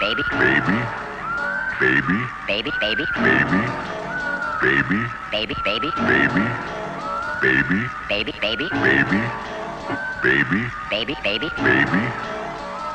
baby, baby, baby, baby, baby, baby, baby, baby, baby, baby, baby, baby, baby, baby, baby, baby, baby,